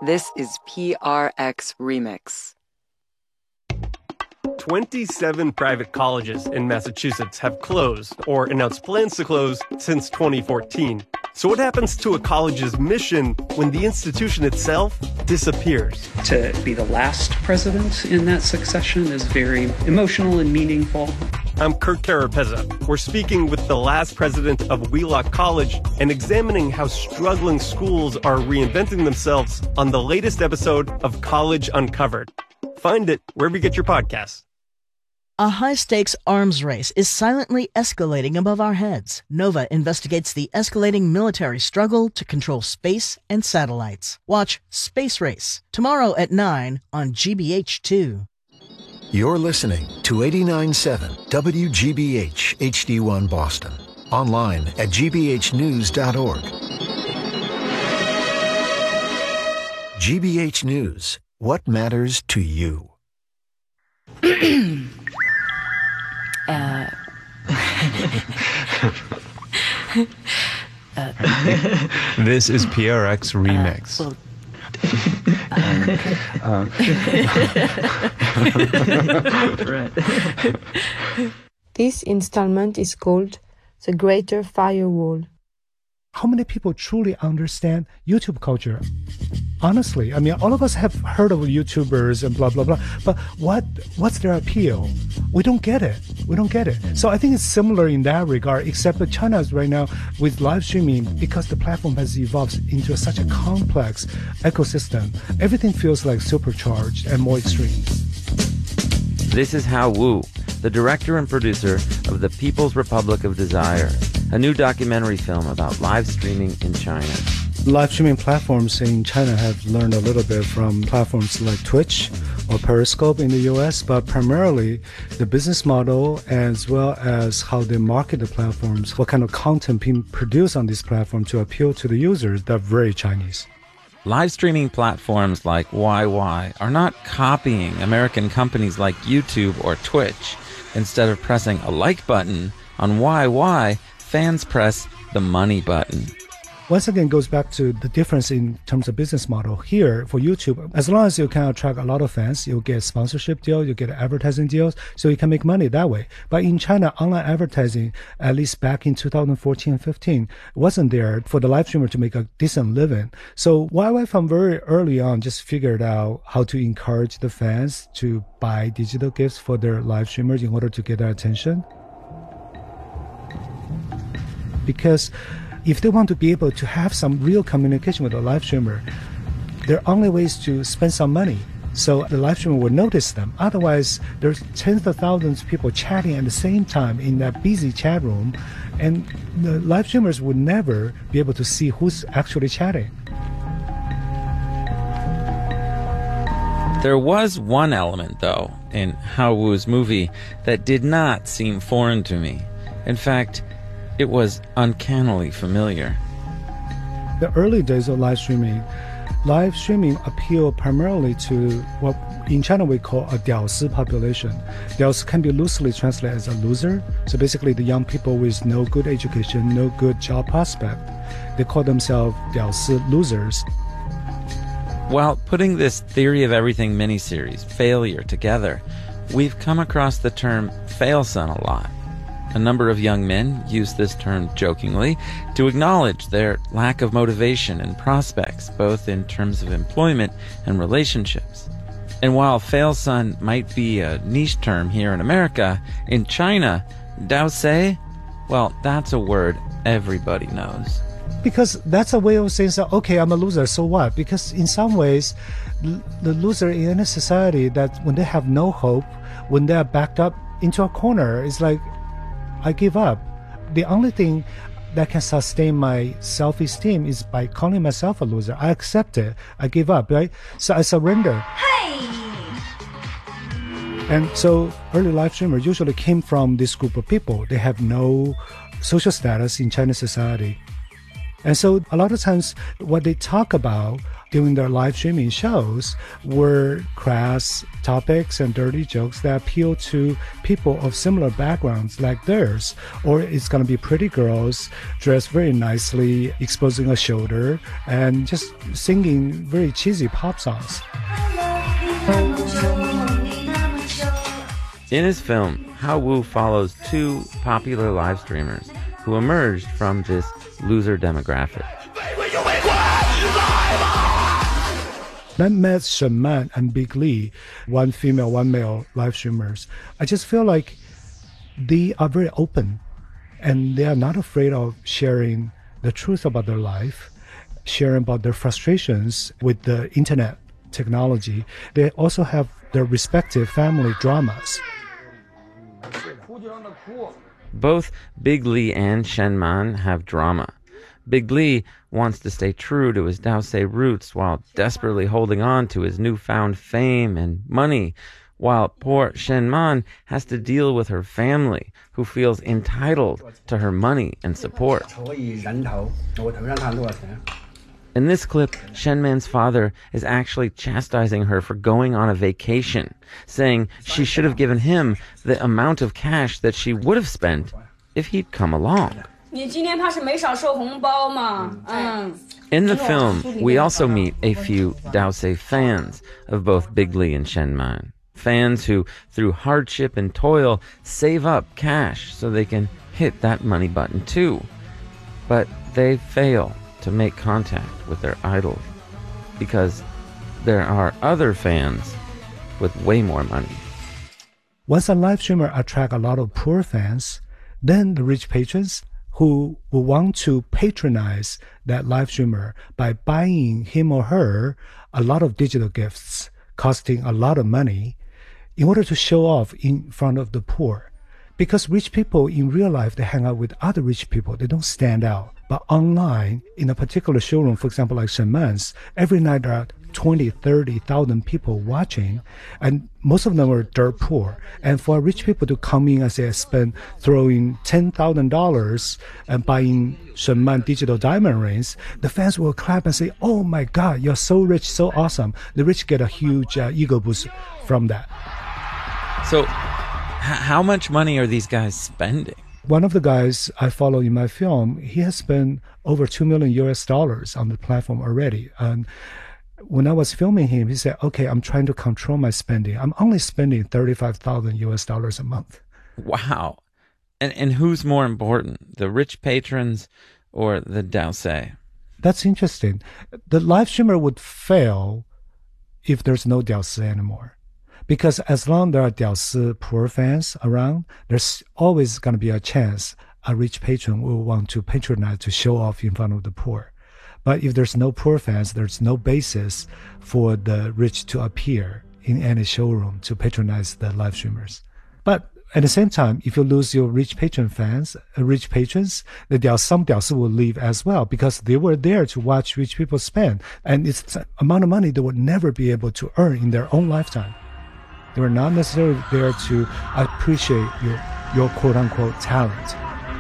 This is PRX Remix. 27 private colleges in Massachusetts have closed or announced plans to close since 2014. So what happens to a college's mission when the institution itself disappears? To be the last president in that succession is very emotional and meaningful. I'm Kurt Carapezza. We're speaking with the last president of Wheelock College and examining how struggling schools are reinventing themselves on the latest episode of College Uncovered. Find it wherever you get your podcasts. A high-stakes arms race is silently escalating above our heads. Nova investigates the escalating military struggle to control space and satellites. Watch Space Race tomorrow at 9 on GBH2. You're listening to 89.7 WGBH HD1 Boston. Online at gbhnews.org. GBH News. What matters to you? This is PRX Remix. This installment is called The Greater Firewall. How many people truly understand YouTube culture? Honestly, I mean, all of us have heard of YouTubers and blah, blah, blah, but what's their appeal? We don't get it. So I think it's similar in that regard, except that China is right now with live streaming, because the platform has evolved into such a complex ecosystem. Everything feels like supercharged and more extreme. This is Hao Wu, the director and producer of The People's Republic of Desire, a new documentary film about live streaming in China. Live streaming platforms in China have learned a little bit from platforms like Twitch or Periscope in the US, but primarily the business model as well as how they market the platforms, what kind of content being produced on this platform to appeal to the users, they're very Chinese. Live streaming platforms like YY are not copying American companies like YouTube or Twitch. Instead of pressing a like button on YY, fans press the money button. Once again, it goes back to the difference in terms of business model. Here, for YouTube, as long as you can attract a lot of fans, you'll get sponsorship deals, you get advertising deals, so you can make money that way. But in China, online advertising, at least back in 2014 and 15, wasn't there for the live streamer to make a decent living. So YY from very early on just figured out how to encourage the fans to buy digital gifts for their live streamers in order to get their attention. Because if they want to be able to have some real communication with a live streamer, there are only ways to spend some money. So the live streamer will notice them. Otherwise, there's tens of thousands of people chatting at the same time in that busy chat room, and the live streamers would never be able to see who's actually chatting. There was one element, though, in Hao Wu's movie that did not seem foreign to me. In fact, it was uncannily familiar. The early days of live streaming appealed primarily to what in China we call a 屌丝 population. 屌丝 can be loosely translated as a loser. So basically the young people with no good education, no good job prospect, they call themselves 屌丝 losers. While putting this Theory of Everything miniseries, Failure, together, we've come across the term fail-son a lot. A number of young men use this term jokingly to acknowledge their lack of motivation and prospects, both in terms of employment and relationships. And while fail-son might be a niche term here in America, in China, daosei, well, that's a word everybody knows. Because that's a way of saying, okay, I'm a loser, so what? Because in some ways, the loser in any society, that when they have no hope, when they are backed up into a corner, it's like, I give up. The only thing that can sustain my self-esteem is by calling myself a loser. I accept it. I give up, right? So I surrender. Hey! And so early live streamers usually came from this group of people. They have no social status in Chinese society. And so a lot of times what they talk about during their live streaming shows were crass topics and dirty jokes that appeal to people of similar backgrounds like theirs. Or it's going to be pretty girls dressed very nicely, exposing a shoulder, and just singing very cheesy pop songs. In his film, Hao Wu follows two popular live streamers who emerged from this loser demographic. I met Shen Man and Big Lee, one female, one male live streamers. I just feel like they are very open and they are not afraid of sharing the truth about their life, sharing about their frustrations with the internet technology. They also have their respective family dramas. Both Big Lee and Shen Man have drama. Big Lee wants to stay true to his Daosei roots while desperately holding on to his newfound fame and money, while poor Shen Man has to deal with her family, who feels entitled to her money and support. In this clip, Shen Man's father is actually chastising her for going on a vacation, saying she should have given him the amount of cash that she would have spent if he'd come along. In the film, we also meet a few Daosei fans of both Big Lee and Shen Man. Fans who, through hardship and toil, save up cash so they can hit that money button too. But they fail to make contact with their idols because there are other fans with way more money. Once a live streamer attracts a lot of poor fans, then the rich patrons who will want to patronize that live streamer by buying him or her a lot of digital gifts costing a lot of money in order to show off in front of the poor. Because rich people in real life, they hang out with other rich people. They don't stand out. But online, in a particular showroom, for example, like Shen Man's, every night there are 20, 30,000 people watching, and most of them are dirt poor. And for rich people to come in and say, throwing $10,000 and buying Shen Man digital diamond rings, the fans will clap and say, "Oh my God, you're so rich, so awesome." The rich get a huge ego boost from that. So, how much money are these guys spending? One of the guys I follow in my film, he has spent over $2 million on the platform already. And when I was filming him, he said, "Okay, I'm trying to control my spending. I'm only spending $35,000 a month." Wow. And who's more important, the rich patrons or the Daosei? That's interesting. The live streamer would fail if there's no Daosei anymore. Because as long as there are Daosei poor fans around, there's always going to be a chance a rich patron will want to patronize to show off in front of the poor. But if there's no poor fans, there's no basis for the rich to appear in any showroom to patronize the live streamers. But at the same time, if you lose your rich patrons, some Daosei will leave as well because they were there to watch rich people spend. And it's an amount of money they would never be able to earn in their own lifetime. They were not necessarily there to appreciate your quote-unquote talent.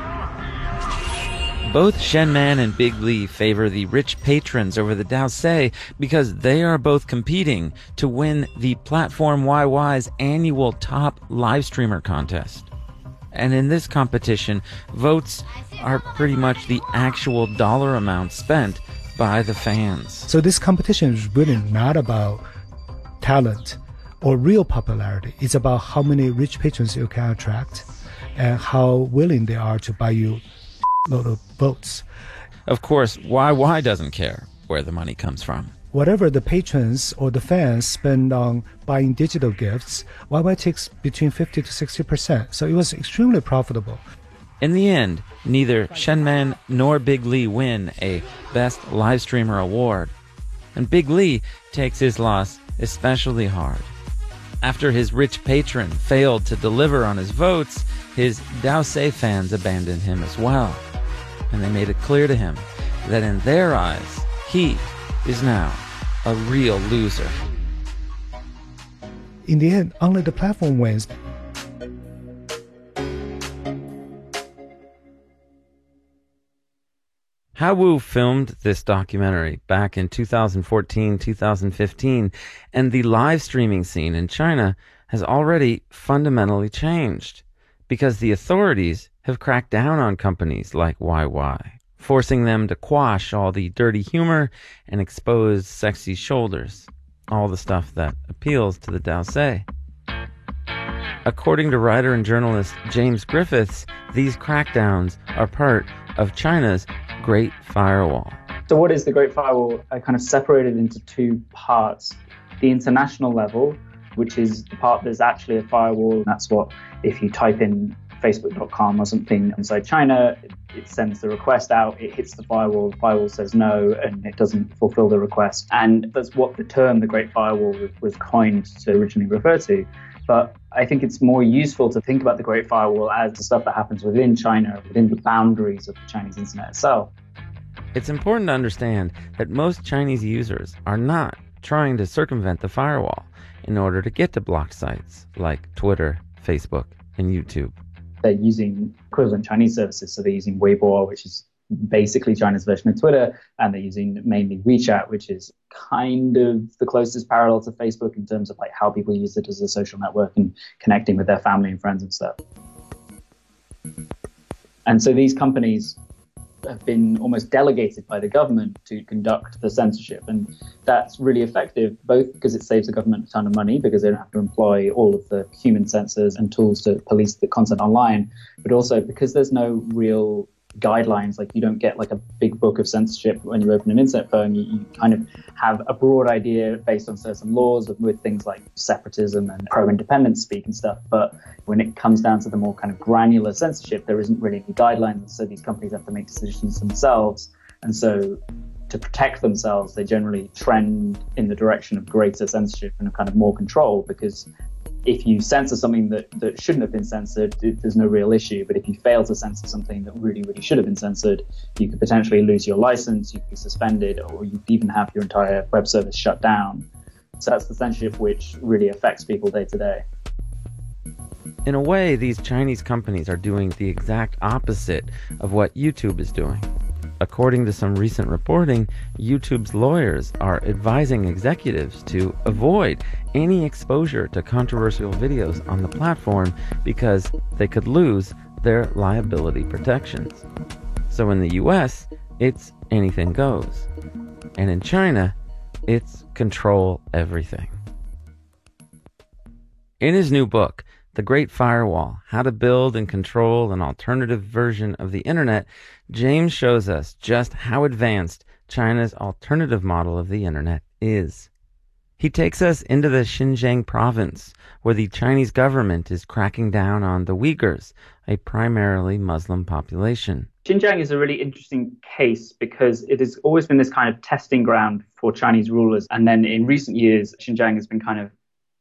Both Shen Man and Big Lee favor the rich patrons over the Daosei because they are both competing to win the Platform YY's annual top live streamer contest. And in this competition, votes are pretty much the actual dollar amount spent by the fans. So this competition is really not about talent or real popularity. It's about how many rich patrons you can attract and how willing they are to buy you a lot of votes. Of course, YY doesn't care where the money comes from. Whatever the patrons or the fans spend on buying digital gifts, YY takes between 50 to 60%. So it was extremely profitable. In the end, neither Shen Man nor Big Lee win a Best Live Streamer award. And Big Lee takes his loss especially hard. After his rich patron failed to deliver on his votes, his Daosei fans abandoned him as well. And they made it clear to him that in their eyes, he is now a real loser. In the end, only the platform wins. Haowu filmed this documentary back in 2014, 2015, and the live streaming scene in China has already fundamentally changed because the authorities have cracked down on companies like YY, forcing them to quash all the dirty humor and expose sexy shoulders, all the stuff that appeals to the Daosei. According to writer and journalist James Griffiths, these crackdowns are part of China's Great Firewall. So what is the Great Firewall? I kind of separated into two parts. The international level, which is the part that's actually a firewall. And that's what, if you type in facebook.com or something inside China, it sends the request out, it hits the firewall says no, and it doesn't fulfill the request. And that's what the term the Great Firewall was coined to originally refer to. But I think it's more useful to think about the Great Firewall as the stuff that happens within China, within the boundaries of the Chinese internet itself. It's important to understand that most Chinese users are not trying to circumvent the firewall in order to get to blocked sites like Twitter, Facebook, and YouTube. They're using equivalent Chinese services, so they're using Weibo, which is basically China's version of Twitter, and they're using mainly WeChat, which is kind of the closest parallel to Facebook in terms of like how people use it as a social network and connecting with their family and friends and stuff. And so these companies have been almost delegated by the government to conduct the censorship, and that's really effective, both because it saves the government a ton of money because they don't have to employ all of the human censors and tools to police the content online, but also because there's no real guidelines. Like, you don't get like a big book of censorship when you open an internet phone. You kind of have a broad idea based on certain laws with things like separatism and pro-independence speak and stuff. But when it comes down to the more kind of granular censorship, there isn't really any guidelines. So these companies have to make decisions themselves. And so to protect themselves, they generally trend in the direction of greater censorship and kind of more control, because if you censor something that shouldn't have been censored, there's no real issue. But if you fail to censor something that really, really should have been censored, you could potentially lose your license, you could be suspended, or you could even have your entire web service shut down. So that's the censorship which really affects people day to day. In a way, these Chinese companies are doing the exact opposite of what YouTube is doing. According to some recent reporting, YouTube's lawyers are advising executives to avoid any exposure to controversial videos on the platform because they could lose their liability protections. So in the US, it's anything goes. And in China, it's control everything. In his new book, The Great Firewall, How to Build and Control an Alternative Version of the Internet, James shows us just how advanced China's alternative model of the Internet is. He takes us into the Xinjiang province, where the Chinese government is cracking down on the Uyghurs, a primarily Muslim population. Xinjiang is a really interesting case because it has always been this kind of testing ground for Chinese rulers. And then in recent years, Xinjiang has been kind of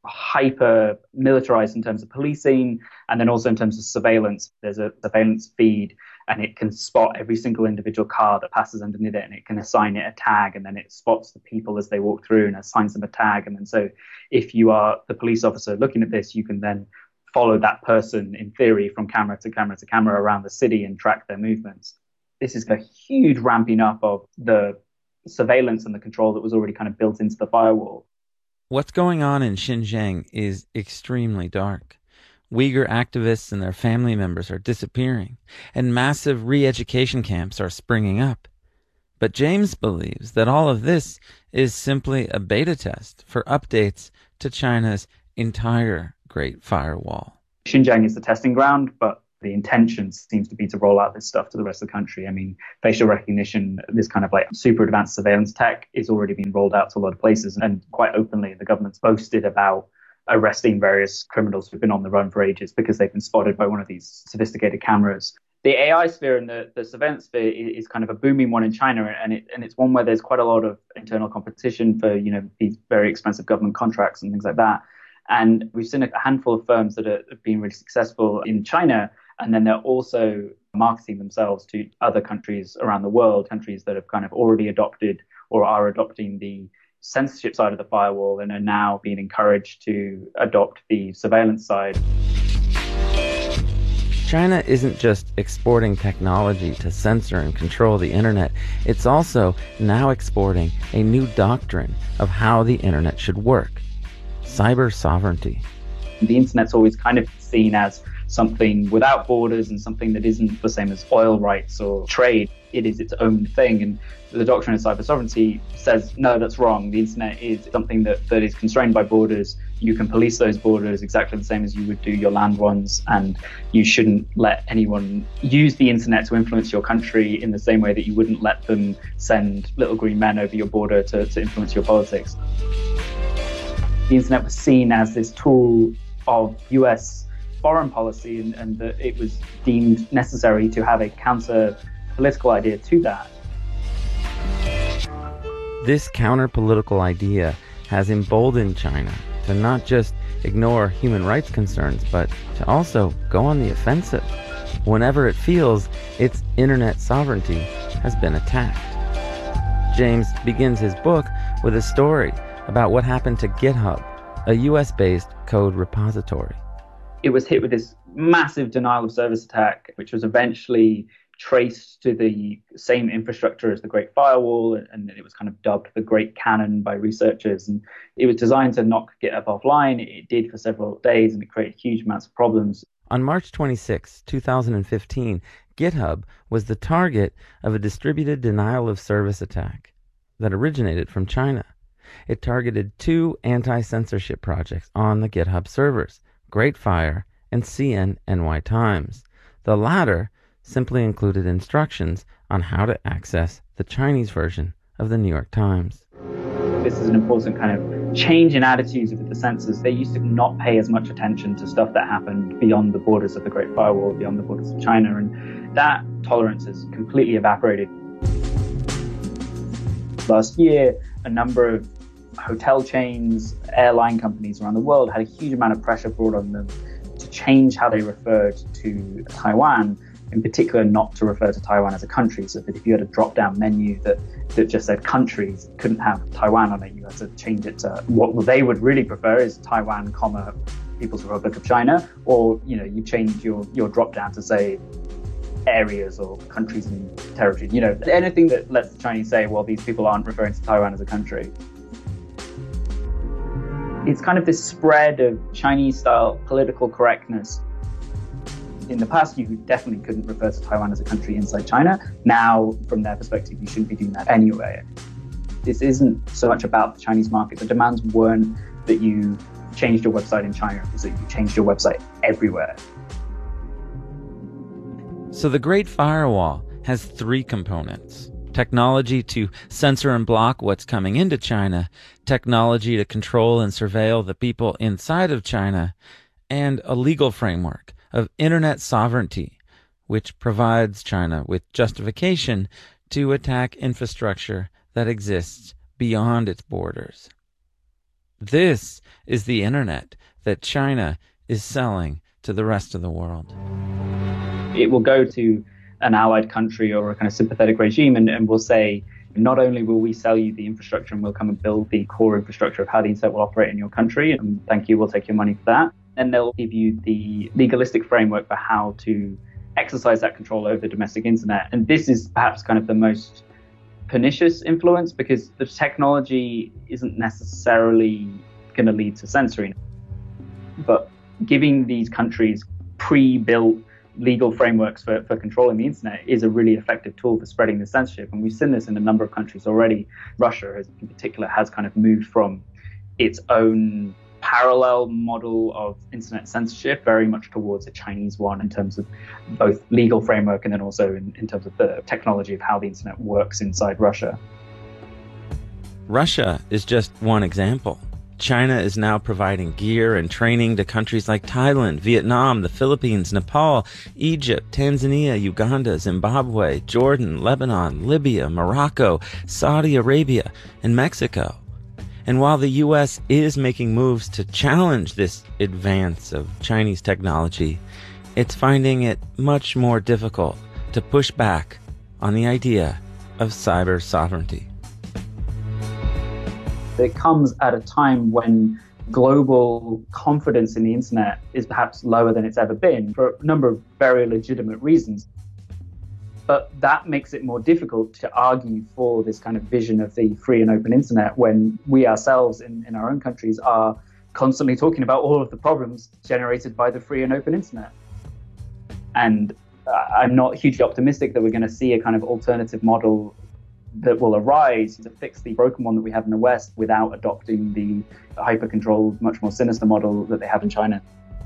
hyper militarized in terms of policing, and then also in terms of surveillance. There's a surveillance feed, and it can spot every single individual car that passes underneath it, and it can assign it a tag, and then it spots the people as they walk through and assigns them a tag. And then so if you are the police officer looking at this, you can then follow that person in theory from camera to camera to camera around the city and track their movements. This is a huge ramping up of the surveillance and the control that was already kind of built into the firewall. What's going on in Xinjiang is extremely dark. Uyghur activists and their family members are disappearing, and massive re-education camps are springing up. But James believes that all of this is simply a beta test for updates to China's entire Great Firewall. Xinjiang is the testing ground, but the intention seems to be to roll out this stuff to the rest of the country. I mean, facial recognition, this kind of like super advanced surveillance tech is already being rolled out to a lot of places. And quite openly, the government's boasted about arresting various criminals who've been on the run for ages because they've been spotted by one of these sophisticated cameras. The AI sphere and the surveillance sphere is kind of a booming one in China, and it's one where there's quite a lot of internal competition for, you know, these very expensive government contracts and things like that. And we've seen a handful of firms that have been really successful in China, and then they're also marketing themselves to other countries around the world, countries that have kind of already adopted or are adopting the censorship side of the firewall and are now being encouraged to adopt the surveillance side. China isn't just exporting technology to censor and control the internet, it's also now exporting a new doctrine of how the internet should work: cyber sovereignty. The internet's always kind of seen as something without borders and something that isn't the same as oil rights or trade. It is its own thing. And the doctrine of cyber sovereignty says, no, that's wrong. The internet is something that is constrained by borders. You can police those borders exactly the same as you would do your land ones. And you shouldn't let anyone use the internet to influence your country in the same way that you wouldn't let them send little green men over your border to influence your politics. The internet was seen as this tool of US foreign policy, and that it was deemed necessary to have a counter-political idea to that. This counter-political idea has emboldened China to not just ignore human rights concerns, but to also go on the offensive whenever it feels its internet sovereignty has been attacked. James begins his book with a story about what happened to GitHub, a US-based code repository. It was hit with this massive denial of service attack, which was eventually traced to the same infrastructure as the Great Firewall, and it was kind of dubbed the Great Cannon by researchers. And it was designed to knock GitHub offline. It did for several days, and it created huge amounts of problems. On March 26, 2015, GitHub was the target of a distributed denial of service attack that originated from China. It targeted two anti-censorship projects on the GitHub servers, Great Fire and CNNY Times. The latter simply included instructions on how to access the Chinese version of the New York Times. This is an important kind of change in attitudes of the censors. They used to not pay as much attention to stuff that happened beyond the borders of the Great Firewall, beyond the borders of China, and that tolerance has completely evaporated. Last year, a number of hotel chains, airline companies around the world had a huge amount of pressure brought on them to change how they referred to Taiwan, in particular not to refer to Taiwan as a country, so that if you had a drop-down menu that just said countries, couldn't have Taiwan on it, you had to change it to what they would really prefer is Taiwan, People's Republic of China, or you change your drop-down to say areas or countries and territories, anything that lets the Chinese say, well, these people aren't referring to Taiwan as a country. It's kind of this spread of Chinese-style political correctness. In the past, you definitely couldn't refer to Taiwan as a country inside China. Now, from their perspective, you shouldn't be doing that anyway. This isn't so much about the Chinese market. The demands weren't that you changed your website in China, it was that you changed your website everywhere. So the Great Firewall has three components: technology to censor and block what's coming into China, technology to control and surveil the people inside of China, and a legal framework of internet sovereignty, which provides China with justification to attack infrastructure that exists beyond its borders. This is the internet that China is selling to the rest of the world. It will go to an allied country or a kind of sympathetic regime and will say, not only will we sell you the infrastructure and we'll come and build the core infrastructure of how the internet will operate in your country, and thank you, we'll take your money for that. And they'll give you the legalistic framework for how to exercise that control over the domestic internet. And this is perhaps kind of the most pernicious influence, because the technology isn't necessarily going to lead to censoring. But giving these countries pre-built legal frameworks for controlling the internet is a really effective tool for spreading the censorship. And we've seen this in a number of countries already. Russia, in particular, has kind of moved from its own parallel model of internet censorship very much towards a Chinese one in terms of both legal framework and then also in terms of the technology of how the internet works inside Russia. Russia is just one example. China is now providing gear and training to countries like Thailand, Vietnam, the Philippines, Nepal, Egypt, Tanzania, Uganda, Zimbabwe, Jordan, Lebanon, Libya, Morocco, Saudi Arabia, and Mexico. And while the U.S. is making moves to challenge this advance of Chinese technology, it's finding it much more difficult to push back on the idea of cyber sovereignty. It comes at a time when global confidence in the internet is perhaps lower than it's ever been for a number of very legitimate reasons. But that makes it more difficult to argue for this kind of vision of the free and open internet when we ourselves in our own countries are constantly talking about all of the problems generated by the free and open internet. And I'm not hugely optimistic that we're going to see a kind of alternative model that will arise to fix the broken one that we have in the West without adopting the hyper-controlled, much more sinister model that they have in China.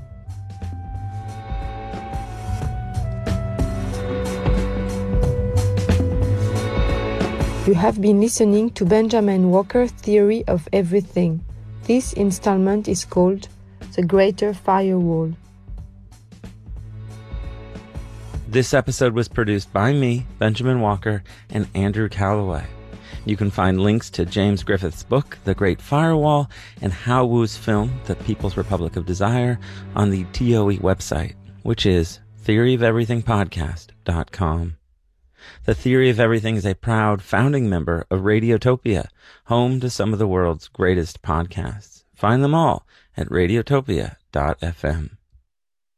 You have been listening to Benjamin Walker's Theory of Everything. This installment is called The Greater Firewall. This episode was produced by me, Benjamin Walker, and Andrew Calloway. You can find links to James Griffith's book, The Great Firewall, and Hao Wu's film, The People's Republic of Desire, on the TOE website, which is theoryofeverythingpodcast.com. The Theory of Everything is a proud founding member of Radiotopia, home to some of the world's greatest podcasts. Find them all at radiotopia.fm.